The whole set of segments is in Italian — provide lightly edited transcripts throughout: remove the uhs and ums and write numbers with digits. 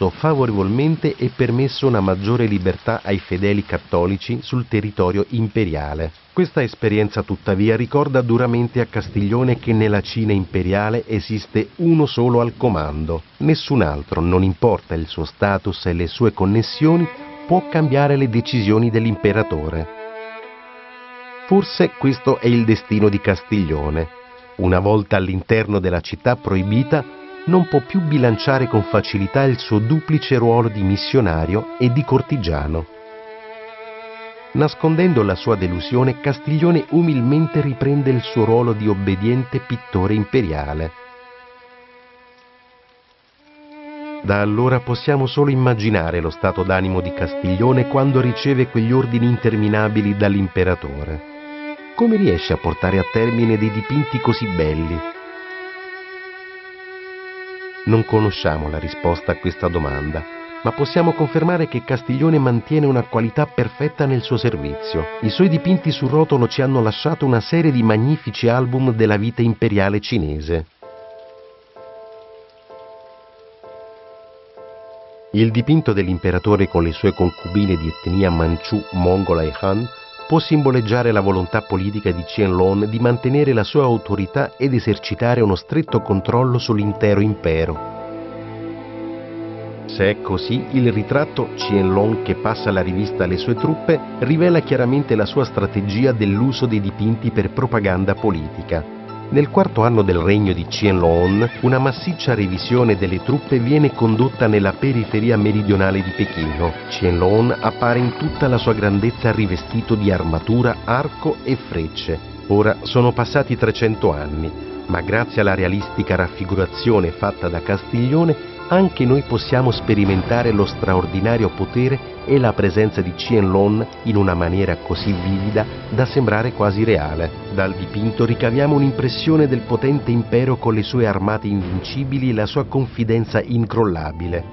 visto favorevolmente e permesso una maggiore libertà ai fedeli cattolici sul territorio imperiale. Questa esperienza tuttavia ricorda duramente a Castiglione che nella Cina imperiale esiste uno solo al comando. Nessun altro, non importa il suo status e le sue connessioni, può cambiare le decisioni dell'imperatore. Forse questo è il destino di Castiglione. Una volta all'interno della città proibita, non può più bilanciare con facilità il suo duplice ruolo di missionario e di cortigiano. Nascondendo la sua delusione, Castiglione umilmente riprende il suo ruolo di obbediente pittore imperiale. Da allora possiamo solo immaginare lo stato d'animo di Castiglione quando riceve quegli ordini interminabili dall'imperatore. Come riesce a portare a termine dei dipinti così belli? Non conosciamo la risposta a questa domanda, ma possiamo confermare che Castiglione mantiene una qualità perfetta nel suo servizio. I suoi dipinti su rotolo ci hanno lasciato una serie di magnifici album della vita imperiale cinese. Il dipinto dell'imperatore con le sue concubine di etnia Manchu, Mongola e Han può simboleggiare la volontà politica di Qianlong di mantenere la sua autorità ed esercitare uno stretto controllo sull'intero impero. Se è così, il ritratto Qianlong che passa la rivista alle sue truppe rivela chiaramente la sua strategia dell'uso dei dipinti per propaganda politica. Nel quarto anno del regno di Qianlong, una massiccia revisione delle truppe viene condotta nella periferia meridionale di Pechino. Qianlong appare in tutta la sua grandezza rivestito di armatura, arco e frecce. Ora sono passati 300 anni, ma grazie alla realistica raffigurazione fatta da Castiglione, anche noi possiamo sperimentare lo straordinario potere e la presenza di Qianlong in una maniera così vivida da sembrare quasi reale. Dal dipinto ricaviamo un'impressione del potente impero con le sue armate invincibili e la sua confidenza incrollabile.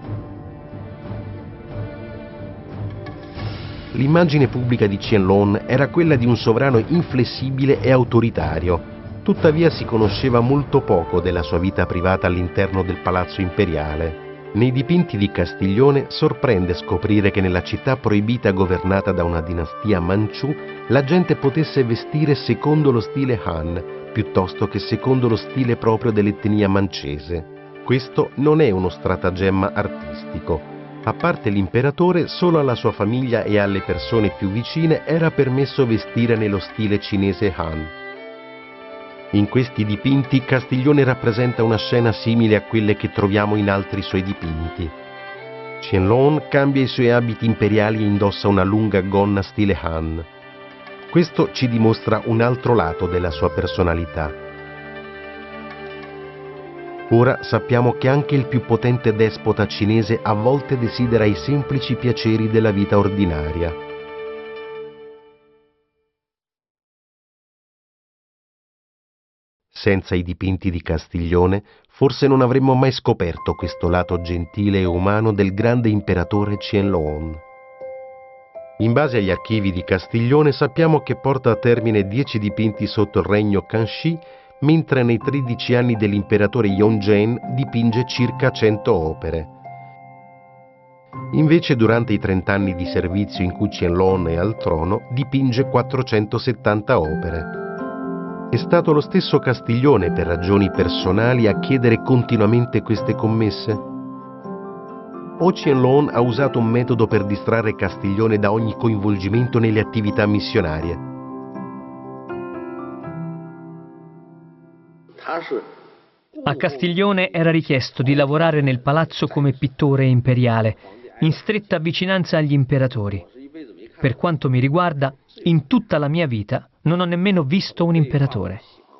L'immagine pubblica di Qianlong era quella di un sovrano inflessibile e autoritario. Tuttavia si conosceva molto poco della sua vita privata all'interno del palazzo imperiale. Nei dipinti di Castiglione sorprende scoprire che nella città proibita governata da una dinastia Manciù la gente potesse vestire secondo lo stile Han, piuttosto che secondo lo stile proprio dell'etnia mancese. Questo non è uno stratagemma artistico. A parte l'imperatore, solo alla sua famiglia e alle persone più vicine era permesso vestire nello stile cinese Han. In questi dipinti Castiglione rappresenta una scena simile a quelle che troviamo in altri suoi dipinti. Qianlong cambia i suoi abiti imperiali e indossa una lunga gonna stile Han. Questo ci dimostra un altro lato della sua personalità. Ora sappiamo che anche il più potente despota cinese a volte desidera i semplici piaceri della vita ordinaria. Senza i dipinti di Castiglione, forse non avremmo mai scoperto questo lato gentile e umano del grande imperatore Qianlong. In base agli archivi di Castiglione sappiamo che porta a termine 10 dipinti sotto il regno Kangxi, mentre nei 13 anni dell'imperatore Yongzheng dipinge circa 100 opere. Invece durante i 30 anni di servizio in cui Qianlong è al trono, dipinge 470 opere. È stato lo stesso Castiglione, per ragioni personali, a chiedere continuamente queste commesse? O Qianlong ha usato un metodo per distrarre Castiglione da ogni coinvolgimento nelle attività missionarie? A Castiglione era richiesto di lavorare nel palazzo come pittore imperiale, in stretta vicinanza agli imperatori. Per quanto mi riguarda, in tutta la mia vita non ho nemmeno visto un imperatore.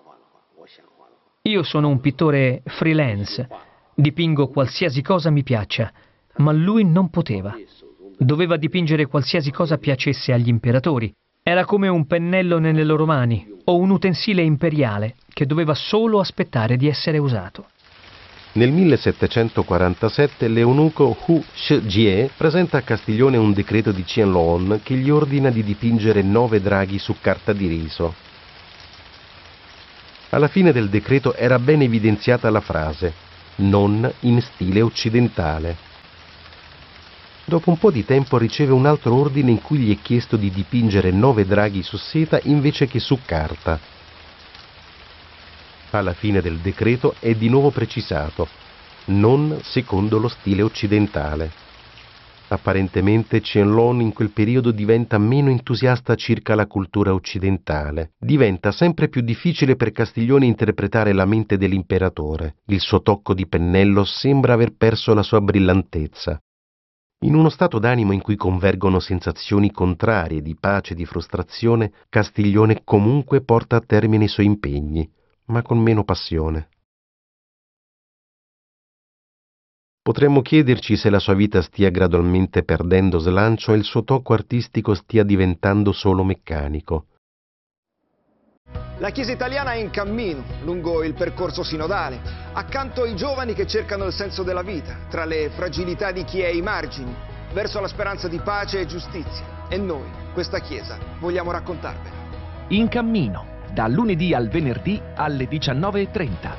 Io sono un pittore freelance, dipingo qualsiasi cosa mi piaccia, ma lui non poteva. Doveva dipingere qualsiasi cosa piacesse agli imperatori. Era come un pennello nelle loro mani o un utensile imperiale che doveva solo aspettare di essere usato. Nel 1747 l'eunuco Hu Shijie presenta a Castiglione un decreto di Qianlong che gli ordina di dipingere 9 draghi su carta di riso. Alla fine del decreto era ben evidenziata la frase «non in stile occidentale». Dopo un po' di tempo riceve un altro ordine in cui gli è chiesto di dipingere 9 draghi su seta invece che su carta. Alla fine del decreto è di nuovo precisato: non secondo lo stile occidentale. Apparentemente Qianlong in quel periodo diventa meno entusiasta circa la cultura occidentale. Diventa sempre più difficile per Castiglione interpretare la mente dell'imperatore. Il suo tocco di pennello sembra aver perso la sua brillantezza. In uno stato d'animo in cui convergono sensazioni contrarie di pace e di frustrazione, Castiglione comunque porta a termine i suoi impegni, ma con meno passione. Potremmo chiederci se la sua vita stia gradualmente perdendo slancio e il suo tocco artistico stia diventando solo meccanico. La Chiesa italiana è in cammino lungo il percorso sinodale, accanto ai giovani che cercano il senso della vita, tra le fragilità di chi è ai margini, verso la speranza di pace e giustizia. E noi, questa Chiesa, vogliamo raccontarvela. In cammino, dal lunedì al venerdì alle 19:30.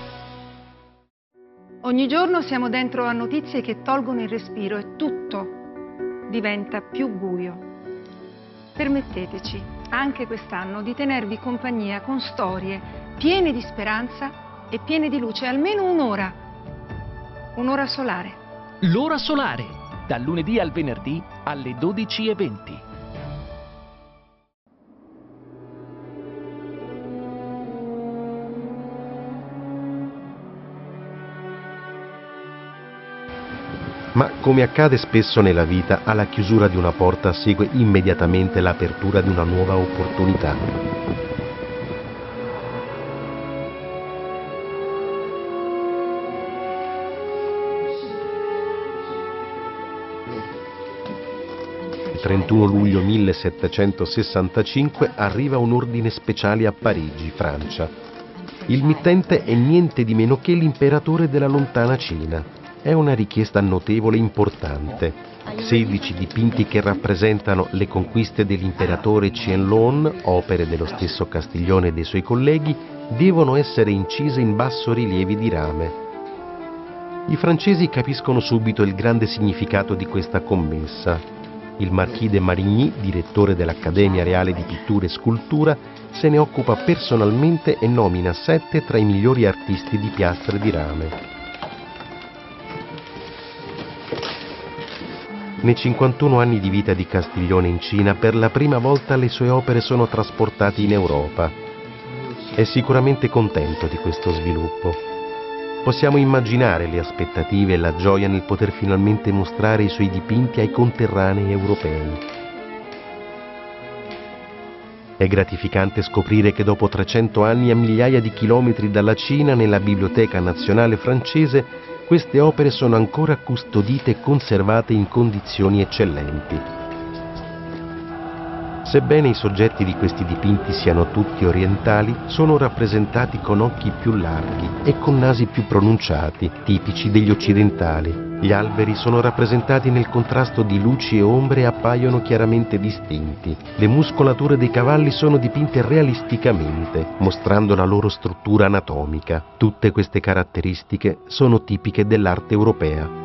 Ogni giorno siamo dentro a notizie che tolgono il respiro e tutto diventa più buio. Permetteteci, anche quest'anno, di tenervi compagnia con storie piene di speranza e piene di luce, almeno un'ora. Un'ora solare. L'ora solare, dal lunedì al venerdì alle 12:20. Ma come accade spesso nella vita, alla chiusura di una porta segue immediatamente l'apertura di una nuova opportunità. Il 31 luglio 1765 arriva un ordine speciale a Parigi, Francia. Il mittente è niente di meno che l'imperatore della lontana Cina. È una richiesta notevole e importante. 16 dipinti che rappresentano le conquiste dell'imperatore Qianlong, opere dello stesso Castiglione e dei suoi colleghi, devono essere incise in bassorilievi di rame. I francesi capiscono subito il grande significato di questa commessa. Il Marquis de Marigny, direttore dell'Accademia Reale di Pittura e Scultura, se ne occupa personalmente e nomina 7 tra i migliori artisti di piastre di rame. Nei 51 anni di vita di Castiglione in Cina, per la prima volta le sue opere sono trasportate in Europa. È sicuramente contento di questo sviluppo. Possiamo immaginare le aspettative e la gioia nel poter finalmente mostrare i suoi dipinti ai conterranei europei. È gratificante scoprire che dopo 300 anni a migliaia di chilometri dalla Cina, nella Biblioteca Nazionale francese, queste opere sono ancora custodite e conservate in condizioni eccellenti. Sebbene i soggetti di questi dipinti siano tutti orientali, sono rappresentati con occhi più larghi e con nasi più pronunciati, tipici degli occidentali. Gli alberi sono rappresentati nel contrasto di luci e ombre e appaiono chiaramente distinti. Le muscolature dei cavalli sono dipinte realisticamente, mostrando la loro struttura anatomica. Tutte queste caratteristiche sono tipiche dell'arte europea.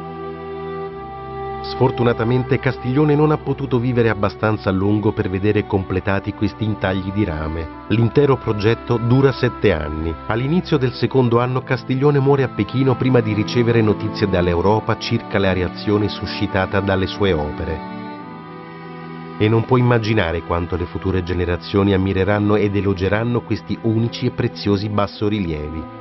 Sfortunatamente Castiglione non ha potuto vivere abbastanza a lungo per vedere completati questi intagli di rame. L'intero progetto dura 7 anni. All'inizio del secondo anno Castiglione muore a Pechino prima di ricevere notizie dall'Europa circa la reazione suscitata dalle sue opere. E non può immaginare quanto le future generazioni ammireranno ed elogeranno questi unici e preziosi bassorilievi.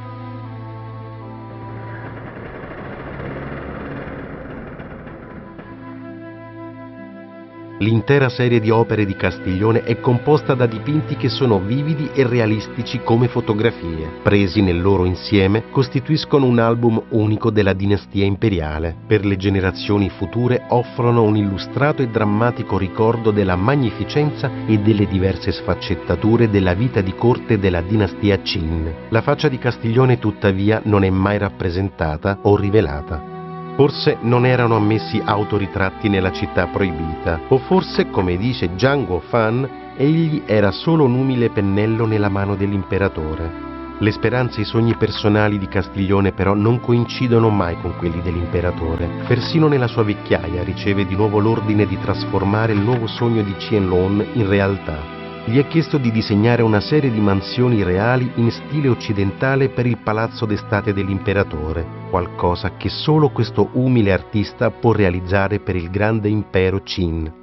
L'intera serie di opere di Castiglione è composta da dipinti che sono vividi e realistici come fotografie. Presi nel loro insieme, costituiscono un album unico della dinastia imperiale. Per le generazioni future offrono un illustrato e drammatico ricordo della magnificenza e delle diverse sfaccettature della vita di corte della dinastia Qin. La faccia di Castiglione, tuttavia, non è mai rappresentata o rivelata. Forse non erano ammessi autoritratti nella città proibita, o forse, come dice Zhang Guofan, egli era solo un umile pennello nella mano dell'imperatore. Le speranze e i sogni personali di Castiglione però non coincidono mai con quelli dell'imperatore. Persino nella sua vecchiaia riceve di nuovo l'ordine di trasformare il nuovo sogno di Qianlong in realtà. Gli è chiesto di disegnare una serie di mansioni reali in stile occidentale per il palazzo d'estate dell'imperatore, qualcosa che solo questo umile artista può realizzare per il grande impero Qin.